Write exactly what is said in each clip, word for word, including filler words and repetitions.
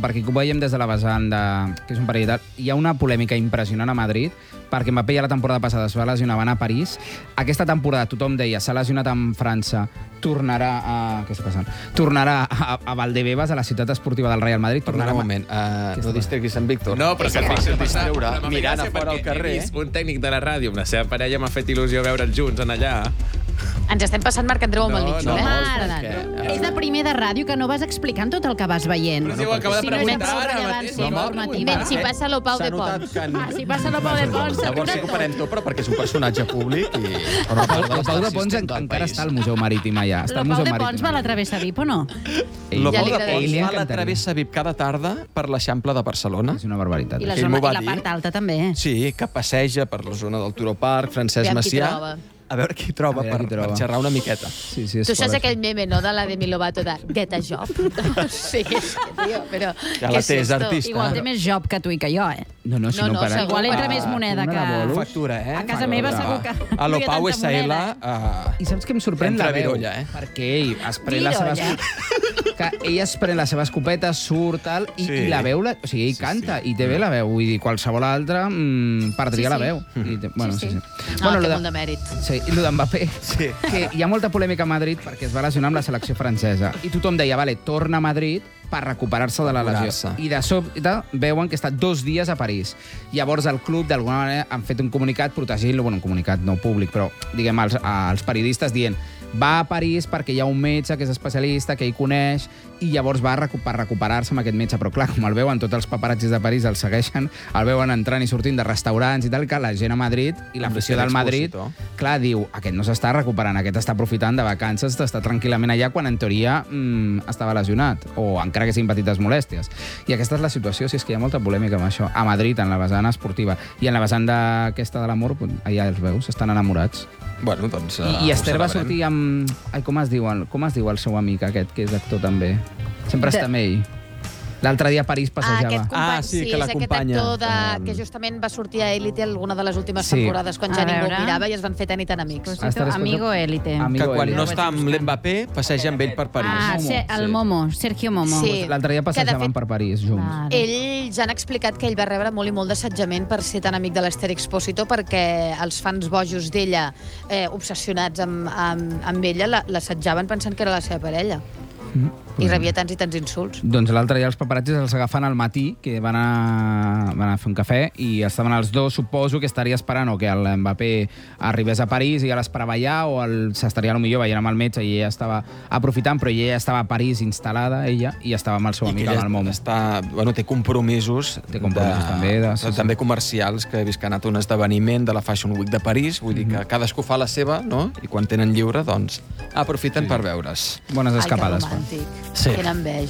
perquè ho veiem des de la vessant de... que és un parell de... Hi ha una polèmica impressionant a Madrid, perquè Mbappé ja la temporada passada es va lesionar, va anar a París. Aquesta temporada tothom deia, s'ha lesionat en França, tornarà a... Què està passant? Tornarà a, a Valdebebas, a la ciutat esportiva del Real Madrid. Tornarà un moment, uh, no distreguis en Víctor. No, però que el fàcil distreure mirant a fora al carrer. Un tècnic de la ràdio amb la seva parella m'ha fet il·lusió veure'ls junts en allà. Ens estem passant Marc Andreu amb el No, nitxo, no, eh? Mare de... És de primer de ràdio que no vas explicant tot el que vas veient. Però si ho acaba de Si no és preguntar prou ara rellevància mateix. informativa. Menys si passa l'Opau de Pons. Ah, si passa l'Opau de Pons, Llavors s'atura sí que ho tot. farem tot, però perquè és un personatge públic i... El Pau, el Pau de Pons en, encara està al Museu Marítim allà. Està al L'Opau Museu de Marítim. Pons va a la Travessa V I P o no? Ell, L'Opau Ja li de agrada. Pons Ell li fa la encantaria. travessa V I P cada tarda per l'Eixample de Barcelona. És una barbaritat. I la, Ell zona, m'ho va i la dir. part alta també. Sí, que passeja per la zona del Turó Park, Francesc Aviam qui Macià. troba. A veure qui troba, A veure per, qui troba. per xerrar una miqueta. Sí, sí, és Tu saps fora. aquell meme, no?, de la Demi Lovato de Get a Job? Sí, és que, tio, però... Ja què la és té, és esto? artista. Igual té més job que tu i que jo, eh? No, no, si No, no, no, para... segur. Igual entra Ah, més moneda una que... de bolos. Factura, eh? A casa meva segur que... A l'Opau no hi ha S tanta L... moneda. Uh, I saps què em sorprèn? Entra La veu. Virolla, eh? Perquè ell es pren la seva... Virolla. Que ell es pren la seva escopeta, surt, tal, i, Sí. i la veu... La... O sigui, ell Sí, canta sí. i té bé la veu. Vull dir, qualsevol altre mm, perdria Sí, la sí. veu. I té... Bueno, sí, sí. No, Bueno, té lo molt de mèrit. Sí, i el d'Mbappé, Sí. que hi ha molta polèmica a Madrid perquè es va lesionar amb la selecció francesa. I tothom deia, vale, torna a Madrid per recuperar-se de la lesió. Recuperar-se. I de sobte veuen que està dos dies a París. Llavors el club, d'alguna manera, han fet un comunicat protegint-lo, bueno, un comunicat no públic, però, diguem, als, als periodistes dient va a París perquè hi ha un metge que és especialista, que ell coneix, i llavors va recu per recuperar-se amb aquest metge. Però clar, com el veuen tots els paparazzis de París, el segueixen, el veuen entrant i sortint de restaurants i tal, que la gent a Madrid i l'afició Amb del Madrid, l'expositor. clar, diu, aquest no s'està recuperant, aquest està aprofitant de vacances, està tranquil·lament allà quan en teoria mm, estava lesionat, o encara que siguin petites molèsties. I aquesta és la situació, si és que hi ha molta polèmica amb això. A Madrid, en la vessant esportiva, i en la vessant d'aquesta de l'amor, allà els veus, estan enamorats. Bueno, doncs... Uh, I, i Esther ho va celebrem. sortir amb... Ai, com es diu, el, com es diu el seu amic aquest, que és actor també? Sempre De- està amb ell. L'altre dia a París Ah, passejava. aquest company, Ah, sí, sí, que és aquest l'acompanya. actor de, Um, que justament va sortir a Élite alguna de les últimes Sí. temporades, quan A ja ningú veure. mirava i es van fer tan i tan amics. Pues Esther, escolta- Amigo élite. Amigo Que quan élite. no està amb l'Mbappé, passeja amb ell per París. Ah, Momo, se, el sí. Momo, Sergio Momo. Sí. L'altre dia Que, de passejaven fet, per París junts. Vale. Ells han explicat que ell va rebre molt i molt d'assetjament per ser tan amic de l'Esther Expósito, perquè els fans bojos d'ella, eh, obsessionats amb, amb, amb ella, la- l'assetjaven pensant que era la seva parella. Mm. I rebia tants i tants insults. Doncs l'altre dia els paparazzis els agafen al matí, que van a, van a fer un cafè, i estaven els dos, suposo que estaria esperant o que el Mbappé arribés a París i ja l'esperava allà, o el, s'estaria potser veient amb el metge i ella estava aprofitant, però ella estava a París instal·lada, ella, i estava amb el seu I amic, que amb el ella Momo. està, bueno, té compromisos, Té compromisos també, de- sí, sí. també comercials, que he vist que ha anat a un esdeveniment de la Fashion Week de París, vull dir que cadascú fa la seva, no? I quan tenen lliure, doncs, aprofiten Sí. per veure's. Bones Ai, escapades. que fan. romàntic. Sí. Quina enveja.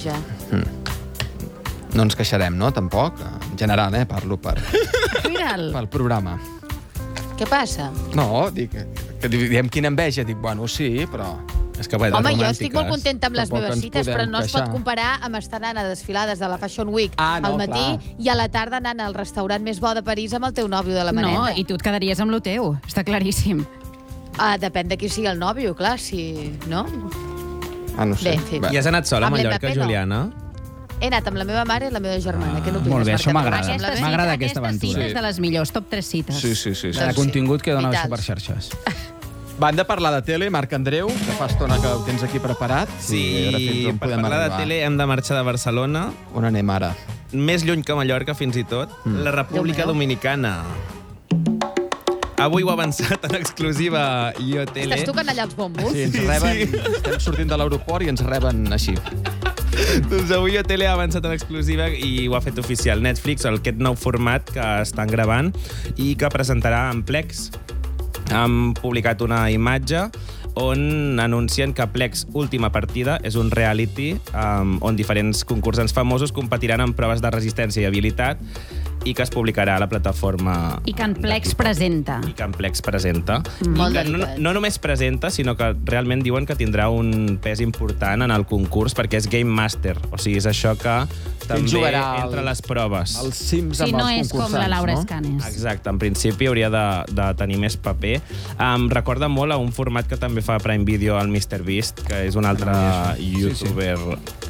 No ens queixarem, no?, tampoc. En general, eh, parlo per, Viral. pel programa. Què passa? No, dic, que diem quina enveja, dic, bueno, sí, però... És que, bé, Home, jo estic molt contenta amb les Tampoc meves ens cites, podem però no es queixar. pot comparar amb estar anant a desfilades de la Fashion Week Ah, no, al matí clar. i a la tarda anant al restaurant més bo de París amb el teu nòvio de la No, maneta. i tu et quedaries amb lo teu, està claríssim. Ah, depèn de qui sigui el nòvio, clar, si... No? Ah, no sé. Bé, en fi. Bé. I has anat sola a Amb Mallorca, l'Mbappé, no. Juliana? He anat amb la meva mare i la meva germana. Ah, Què n'opines, molt bé, Marc això Andreu? m'agrada. Sembla bé? M'agrada aquesta Aquesta aventura. cita és de les millors, top tres cites. Sí, sí, sí. sí. De sí. contingut que dona les Vitals. superxarxes. Va, hem de parlar de tele, Marc Andreu, que fa estona que ho tens aquí preparat. Sí, I ara fins on per podem parlar de arribar. tele hem de marxar de Barcelona, On anem ara? més lluny que Mallorca, fins i tot, Mm. la República Déu meu. Dominicana. Avui ho ha avançat en exclusiva I O Tele. Estàs tocant allà els bombos? Sí, ens Sí, reben... sí. Estem sortint de l'aeroport i ens reben així. Doncs avui I O Tele ha avançat en exclusiva i ho ha fet oficial Netflix, el aquest nou format que estan gravant i que presentarà en Plex. Han publicat una imatge on anuncien que Plex Última Partida és un reality um, on diferents concursants famosos competiran en proves de resistència i habilitat i que es publicarà a la plataforma... I que en Plex de TikTok. presenta. I que en Plex presenta. Mm. Molt I que no, delicat. no només presenta, sinó que realment diuen que tindrà un pes important en el concurs perquè és Game Master. O sigui, és això que també jugarà entra a el- les proves. Els cims Si amb no els és com concursants, la Laura no? Escanes. Exacte, en principi hauria de, de tenir més paper. Em recorda molt a un format que també fa Prime Video al MrBeast, que és un altre Ah, sí, sí. youtuber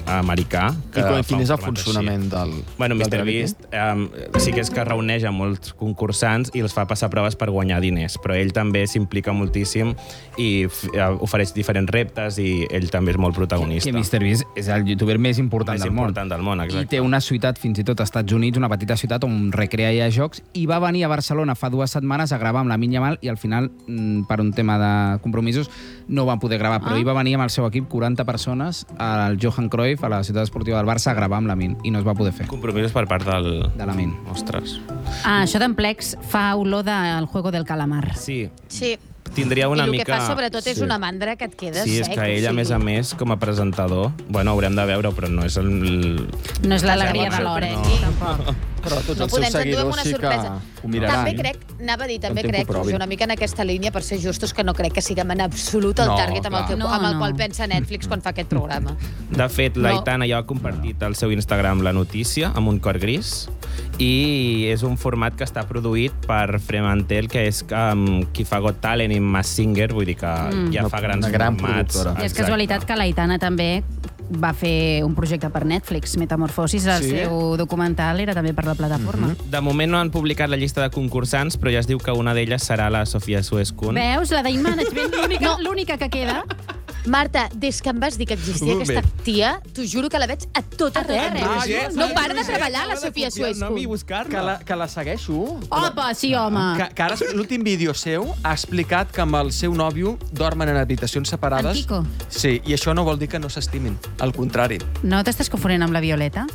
americà. I quan, quin és el funcionament del... Bueno, del mister reality? Beast um, sí que és que reuneix a molts concursants i els fa passar proves per guanyar diners, però ell també s'implica moltíssim i uh, ofereix diferents reptes i ell també és molt protagonista. Que mister Beast és el youtuber més important Més del món. important del món, exacte. I té una ciutat, fins i tot als Estats Units, una petita ciutat on recrea ja jocs, i va venir a Barcelona fa dues setmanes a gravar amb la Minya Mal i al final, per un tema de compromisos, no van poder gravar, però Ah. ell va venir amb el seu equip, quaranta persones, al Johan Cruyff, a la ciutat esportiva del Barça, a gravar amb la Min, i no es va poder fer. Compromisos per part del... De la Min. Ostres. Ah, això d'en Plex fa olor del Juego del Calamar. Sí, Sí. tindria una I el mica... que fa, sobretot, és Sí. una mandra que et queda Sí, és sec. que ell, a més a més, com a presentador, bueno, haurem de veure, però no és el... No és l'alegria Que de l'hora, sorprengui. tampoc. Però tots No els podem seus endur amb seguidors una sí que sorpresa. ho miraran. També crec, anava a dir, també En temps crec, ho provi. una mica en aquesta línia, per ser justos, que no crec que siguem en absolut el No, target amb el, clar. que, No, amb el no. qual pensa Netflix quan fa aquest programa. De fet, la No. Aitana ja ha compartit al seu Instagram la notícia amb un cor gris i és un format que està produït per Fremantle, que és um, qui fa Got Talent i Masked Singer, vull dir que mm. ja Una- fa grans una gran formats. productora. I és casualitat que l'Aitana també va fer un projecte per Netflix, Metamorfosis, el Sí? seu documental era també per la plataforma. Mm-hmm. De moment no han publicat la llista de concursants, però ja es diu que una d'elles serà la Sofia Suescun. Veus? La d'In Management, l'única No. l'única que queda. Marta, des que em vas dir que existia Un aquesta moment. tia, t'ho juro que la veig a tot arreu. arreu. No para de treballar, la Sofia Suescun. Que la, que la segueixo. Opa, sí, home. Que, que ara l'últim vídeo seu ha explicat que amb el seu nòvio dormen en habitacions separades. En Kiko. Sí, i això no vol dir que no s'estimin. Al contrari, No t'estàs confonent amb la Violeta?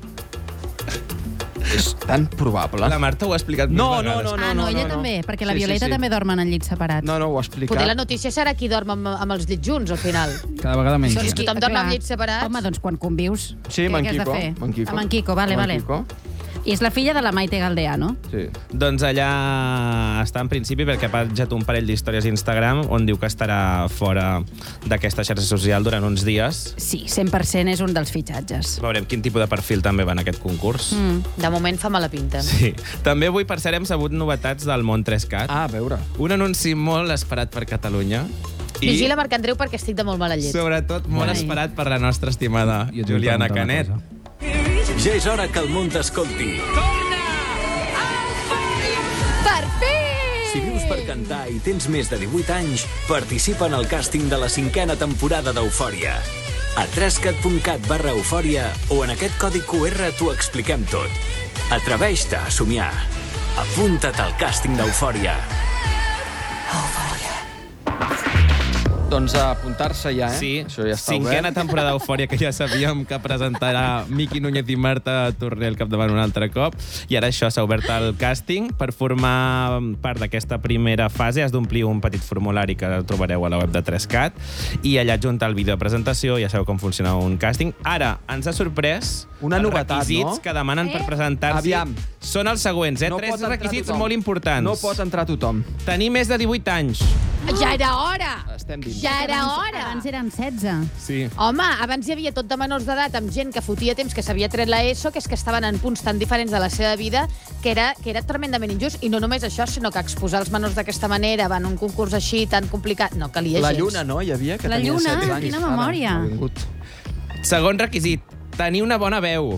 és tan probable. La Marta ho ha explicat mil No, no, vegades. no, no. ah, no, ella no. també, perquè la Sí, sí, Violeta sí. també dormen en llits separats. No, no, ho ha explicat. Poder la notícia serà qui dorm amb, amb els llits junts, al final. Cada vegada menys. Doncs gent. tothom dorm Clar. amb llits separats. Home, doncs quan convius, Sí, què, amb en què has de Kiko. fer? Amb en Kiko. Amb en Kiko, vale, Amb en vale. Kiko. I és la filla de la Maite Galdeano. Sí. Doncs allà està en principi perquè ha penjat un parell d'històries a Instagram on diu que estarà fora d'aquesta xarxa social durant uns dies. Sí, cent per cent és un dels fitxatges. Veurem quin tipus de perfil també va en aquest concurs. Mm. De moment fa mala pinta. Sí. També avui, per cert, hem sabut novetats del món tres cat. Ah, a veure. Un anunci molt esperat per Catalunya. I, Vigila Marc Andreu perquè estic de molt mala llet. sobretot, molt Ai. esperat per la nostra estimada Jo et vull Juliana preguntar una Canet. cosa. Ja és hora que el món t'escolti. Per fi! Si vius per cantar i tens més de divuit anys, participa en el càsting de la cinquena temporada d'Eufòria. A trescat punt cat barra eufòria o en aquest codi Q R t'ho expliquem tot. Atreveix-te a somiar. Apunta't al càsting d'Eufòria. Doncs a apuntar-se ja, eh? Sí, Això ja està cinquena obert. temporada d'Eufòria, que ja sabíem que presentarà Miqui Núñez i Marta Torner al capdavant un altre cop. I ara això, s'ha obert el càsting. Per formar part d'aquesta primera fase has d'omplir un petit formulari que trobareu a la web de tres cat i allà adjuntar el vídeo de presentació. Ja sabeu com funciona un càsting. Ara, ens ha sorprès Una els novetat, requisits no? que demanen per Eh? presentar-s'hi. Aviam. Són els següents, eh? No Tres pot entrar requisits tothom. molt importants. No pot entrar tothom. Tenir més de divuit anys. Ja era hora! Estem dins. Ja era Abans- hora! Abans eren setze. Sí. Home, abans hi havia tot de menors d'edat amb gent que fotia temps que s'havia tret la ESO, que és que estaven en punts tan diferents de la seva vida que era, que era tremendament injust. I no només això, sinó que exposar els menors d'aquesta manera van a un concurs així tan complicat, no calia La gens. Lluna, no? Hi havia, que La tenia Lluna, setze anys. quina Ara memòria. no ha vingut. Segon requisit, tenir una bona veu.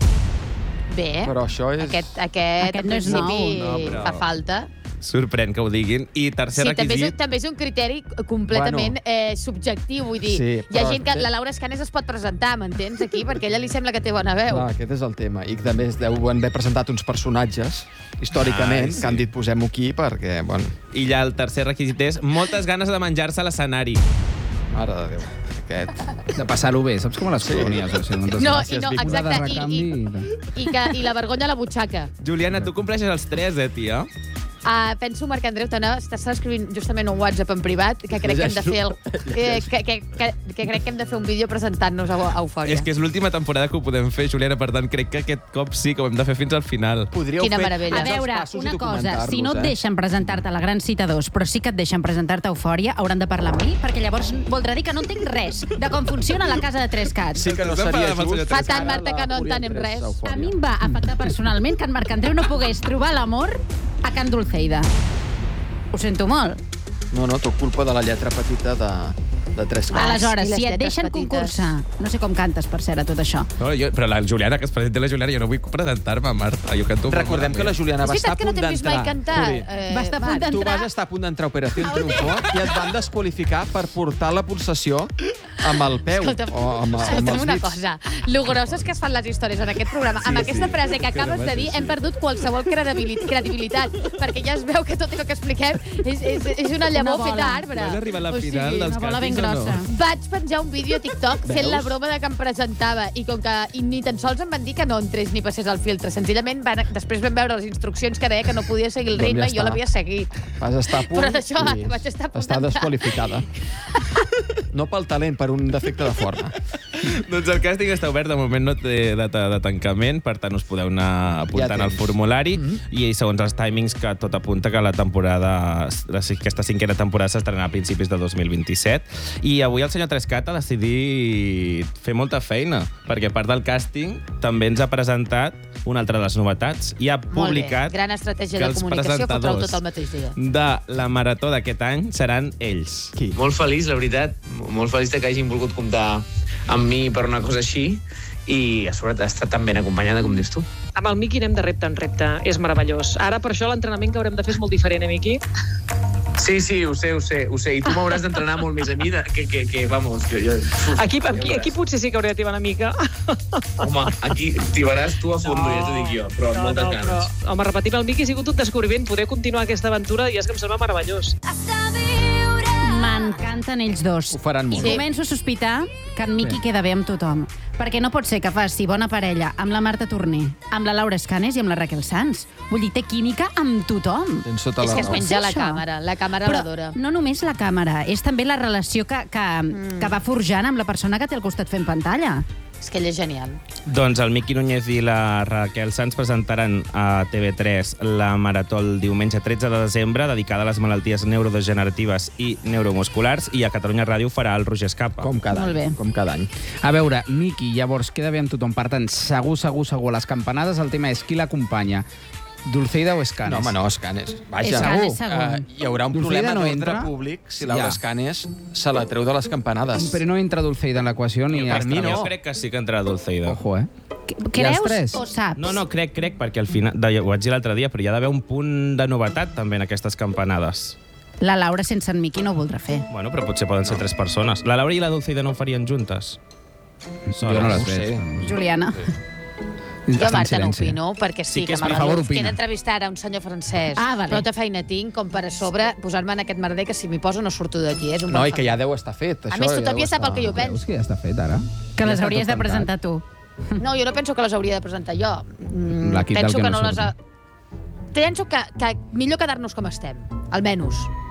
Bé, Però això és... aquest, aquest, Aquest en no és principi nou, no, però- fa falta. Sorprèn que ho diguin. I tercer Sí, també és, requisit... un, també és un criteri completament Bueno. eh, subjectiu, vull dir, Sí, hi ha però gent que... té- La Laura Escanes es pot presentar, m'entens, aquí? Perquè a ella li sembla que té bona veu. Clar, aquest és el tema. I també es deuen haver presentat uns personatges, històricament, Ai, sí. que han dit posem-ho aquí perquè, bueno, I ja el tercer requisit és moltes ganes de menjar-se a l'escenari. mare de Déu, aquest... De passar-ho bé, saps com a les colònies? O sigui, moltes No, gràcies, i no, Vic. exacte, Una de i- recanvi i- I, que, I la vergonya a la butxaca. Juliana, tu compleixes els tres, eh, tia? Uh, penso, Marc Andreu, t'estàs escrivint justament un WhatsApp en privat que crec que hem de fer el, que, que, que, que, que crec que hem de fer un vídeo presentant-nos a, a Eufòria. És que és l'última temporada que ho podem fer, Juliana, per tant, crec que aquest cop sí que ho hem de fer fins al final. Podríeu Quina fer meravella. A tots els veure, passos i una cosa, documentar-los, si no et eh? deixen presentar-te a la Gran Cita dos, però sí que et deixen presentar-te a Eufòria, hauran de parlar amb mi, perquè llavors voldrà dir que no entenc res de com funciona la casa de tres cats. Sí que no Estàs seria enfadada amb el just. senyor Fa tant, Ara Marta, la que no Fúria entenem tres, res. Eufòria. A mi em va afectar personalment que en Marc Andreu no pogués trobar l'amor a Can Dulceida. Ho sento molt. No, no, tot culpa de la lletra petita de, de tres cants. Aleshores, i les si et lletres deixen petites. concursar... No sé com cantes, per cert, a tot això. No, jo, però la Juliana, que es presenta la Juliana, jo no vull presentar-me, Marta. Jo canto molt Recordem que la malament. Juliana És va estar veritat a que no punt t'hem vist mai d'entrar. cantar. Juli, Eh, Va estar a punt Marc. Tu d'entrar. vas estar a punt d'entrar a Operació Triunfo i et van desqualificar per portar la pulsació amb el peu Escolta'm, o amb, amb escolta'm els una dits. cosa. Lo grosses que es fan les històries en aquest programa. Amb aquesta frase que acabes de dir hem perdut qualsevol credibilitat, credibilitat perquè ja es veu que tot allò que expliquem és, és, és una llavor bola. feta d'arbre. Vas arribar a la O final sigui, dels una bola ben càstings o no? grossa. Vaig penjar un vídeo a TikTok fent la broma de que em presentava i com que i ni tan sols em van dir que no entrés ni passés el filtre. Senzillament van, després vam veure les instruccions que deia que no podia seguir el Doncs ritme ja i jo està. l'havia seguit. Vas estar a punt Però d'això i vaig estar a punt està d'entrar. desqualificada. No pel talent, per un defecte de forma. Doncs el càsting està obert, de moment no té data de tancament, per tant us podeu anar apuntant Ja al tens. formulari Mhm. i segons els timings que tot apunta que la temporada, la- aquesta cinquena temporada s'estrenarà a principis de dos mil vint-i-set i avui el senyor Trescat ha decidit fer molta feina, perquè a part del càsting també ens ha presentat una altra de les novetats i ha Molt bé. publicat Gran estratègia que de els comunicació, fotreu presentadors tot el mateix dia. de la marató d'aquest any seran ells. Qui? Molt feliç, la veritat. Molt feliç de que hagin volgut comptar amb mi per una cosa així i a sobre ha estat tan ben acompanyada com dius tu. Amb el Miqui anem de repte en repte. És meravellós. Ara, per això, l'entrenament que haurem de fer és molt diferent, eh, Miqui? Sí, sí, ho sé, ho sé, ho sé. I tu m'hauràs d'entrenar molt més a mi, de, que, que, que, vamos, jo... jo uf, Aquí, ja aquí, veuràs. aquí potser sí que hauré de tibar una mica. Home, aquí tibaràs tu a fondo, no, ja t'ho dic jo, però amb moltes no, ganes. però, home, repetir amb el Miqui ha sigut un descobriment. Poder continuar aquesta aventura i és que em sembla meravellós. M'encanten ells dos. Ho faran I molt. començo a sospitar que en Miqui queda bé amb tothom. Perquè no pot ser que faci bona parella amb la Marta Torner, amb la Laura Escanes i amb la Raquel Sanz. Vull dir, té química amb tothom. Tens tota És la que es raó. menja la Això. càmera, la càmera Però l'adora. no només la càmera, és també la relació que, que, mm. que va forjant amb la persona que té al costat fent pantalla. És que ell és genial. Doncs el Miqui Núñez i la Raquel Sanz presentaran a T V tres la marató el diumenge tretze de desembre, dedicada a les malalties neurodegeneratives i neuromusculars, i a Catalunya Ràdio farà el Roger Escapa. Com cada Molt bé. any. Com cada any. A veure, Miqui, llavors, queda bé amb tothom. Per tant, segur, segur, segur, a les campanades el tema és qui l'acompanya. Dulceida o Escanes? No, home, no, Escanes. Vaja, Escanes, segur. eh, hi haurà un Dulceida problema no d'ordre entra? públic si Laura Ja. Escanes se la treu de les campanades. Però no entra Dulceida en l'equació ni... Per mi no. Jo crec que sí que entrarà Dulceida. Ojo, eh? Creus I els tres? o saps? No, no, crec, crec, perquè al final, de, ho vaig dir l'altre dia, però hi ha d'haver un punt de novetat també en aquestes campanades. La Laura sense en Miqui no ho voldrà fer. Bueno, però potser poden ser tres persones. La Laura i la Dulceida no ho farien juntes? Jo no les ho sé. veig. Juliana. Jo, Està en Marta, no silenci. opino, perquè sí, Sí que que, és- m'agrada. per favor, Que he opina. d'entrevistar ara un senyor francès. Ah, vale. Prou de feina tinc com per a sobre posar-me en aquest merder que si m'hi poso no surto d'aquí. És un No, bon i que ja deu estar fet. A Això més, ja tothom deu ja sap el estar- que jo penso. Veus que ja està fet, ara? Que Ja les està hauries tot de presentar tu. No, jo no penso que les hauria de presentar jo. Mm, L'equip del penso que que no no les... surt. Ha... Penso que, que millor quedar-nos com estem, almenys.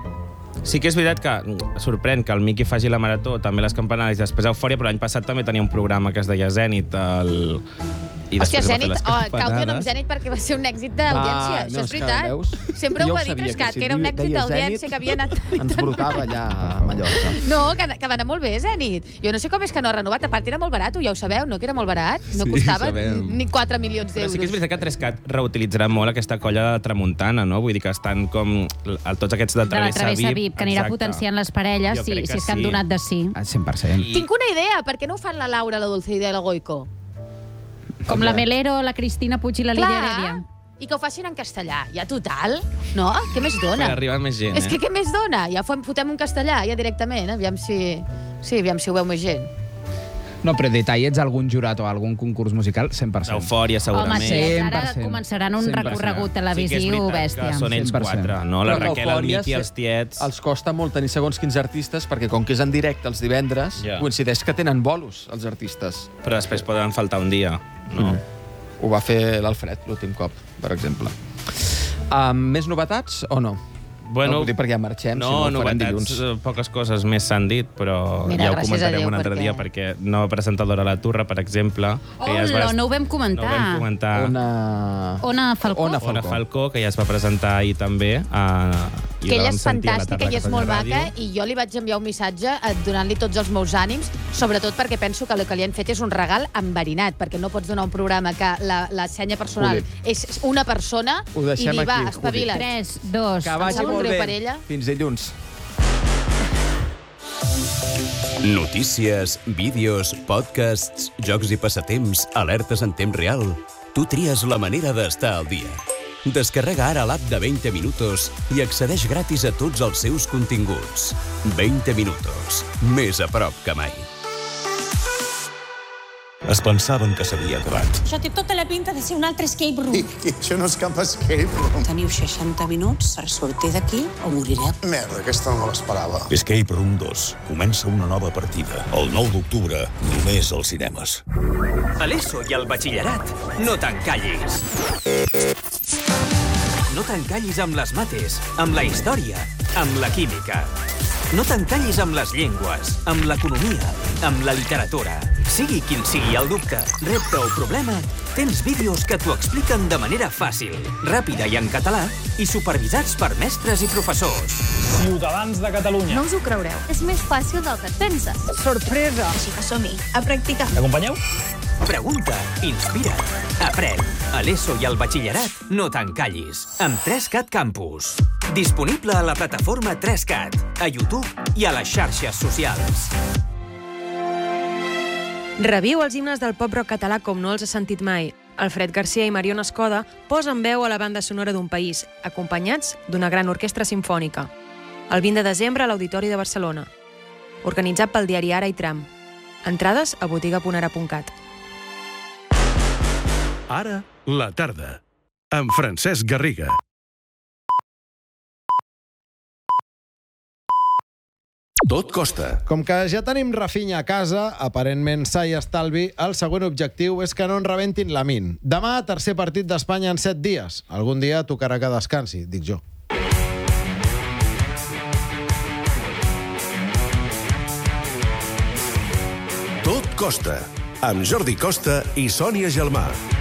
Sí que és veritat que mm, sorprèn que el Miqui faci la marató, també les campanades, i després Eufòria, però l'any passat també tenia un programa que es deia Zènit, el... i Hòstia, després va fer Zenit, les oh, caution amb campanades. Zenit perquè va ser un èxit d'audiència. Va, Això no, és és que, veritat. veus? Sempre Jo ho ho ha dit sabia, Trescat, que si que era un diu- èxit deia d'audiència Zenit, que havia anat... Ens brotava allà a Mallorca. No, que, que va anar molt bé, Zenit. Jo no sé com és que no ha renovat. A part, era molt barat, ja ho sabeu, no? Que era molt barat. No Sí, costava sabem. ni quatre milions Però d'euros. sí que és veritat que Trescat reutilitzarà molt aquesta colla de Tramuntana, no? Vull dir que estan com el, tots aquests de De la Travessa, Travessa V I P, que anirà Exacte. potenciant les parelles Jo si, crec si que és que han sí. donat de sí. Al cent per cent. I- Tinc una idea. Per què no ho fan la Laura, la Dulceida i la Goico? Com la Melero, la Cristina Puig i la Lídia Heredia. I que ho facin en castellà. Ja total. No? Què més Per dona? arribar més gent, És que eh? què més dona? Ja fem, fotem un castellà, ja directament. Aviam si... Sí, aviam si ho veu més gent. No, però detallets algun jurat o algun concurs musical, cent per cent. Eufòria, segurament. Home, sí, cent per ara cent. començaran un cent per cent. recorregut Sí que és televisiu veritat bèstia. que són ells cent per cent. quatre, no? La Però Raquel, el Eufòria Miqui, se- els tiets... Els costa molt tenir segons quins artistes, perquè com que és en directe els divendres, Ja. coincideix que tenen bolos, els artistes. Però després poden faltar un dia, no? Mm. Ho va fer l'Alfred l'últim cop, per exemple. Um, més novetats o no? Bueno, no, vull dir perquè ja marxem, no, si no ho farem novetats, dilluns. eh, poques coses més s'han dit, però Mira, ja ho gràcies a comentarem Déu, un altre perquè- dia, perquè nova presentadora a la Turra, per exemple... que ja es va- Hola, no ho vam no comentar. ho vam comentar. Ona... Ona Falcó. Ona Ona Falcó, que ja es va presentar ahir també. A... i Que la ella vam és sentir a la fantàstica tarda i és a molt Catalunya maca Ràdio. i jo li vaig enviar un missatge eh, donant-li tots els meus ànims, sobretot perquè penso que el que li han fet és un regal enverinat, perquè no pots donar un programa que la, la senya personal Juli. és una persona Ho i deixem dir, va, aquí, espavila't. tres, dos... Que Em vagi sap molt greu bé. per ella. Fins dilluns. Notícies, vídeos, podcasts, jocs i passatemps, alertes en temps real. Tu tries la manera d'estar al dia. Descarrega ara l'app de veinte minutos i accedeix gratis a tots els seus continguts. veinte minutos. Més a prop que mai. Es pensaven que s'havia acabat. Això té tota la pinta de ser un altre escape room. I, i això no és cap escape room. Teniu seixanta minuts per sortir d'aquí o morireu. Merda, aquesta no me l'esperava. Escape Room dos. Comença una nova partida. El nou d'octubre, només als cinemes. A l'ESO i al batxillerat, no t'encallis. No t'encallis amb les mates, amb la història, amb la química. No t'encallis amb les llengües, amb l'economia, amb la literatura. Sigui quin sigui el dubte, repte o problema, tens vídeos que t'ho expliquen de manera fàcil, ràpida i en català, i supervisats per mestres i professors. Ciutadans de Catalunya. No us ho creureu. És més fàcil del que et penses. Sorpresa! Així que som-hi, a practicar. M'acompanyeu? Pregunta, inspira't, aprèn. A l'ESO i al batxillerat, no t'encallis. Amb tres cat Campus. Disponible a la plataforma tres cat, a YouTube i a les xarxes socials. Reviu els himnes del pop-rock català com no els has sentit mai. Alfred Garcia i Mariona Escoda posen veu a la banda sonora d'un país, acompanyats d'una gran orquestra simfònica. El vint de desembre a l'Auditori de Barcelona. Organitzat pel diari Ara i Tram. Entrades a botiga punt ara punt cat. Ara, la tarda, amb Francesc Garriga. Tot costa. Com que ja tenim Rafinha a casa, aparentment sa i estalvi, el següent objectiu és que no en rebentin la min. Demà, tercer partit d'Espanya en set dies. Algun dia tocarà que descansi, dic jo. Tot costa, amb Jordi Costa i Sònia Gelmà.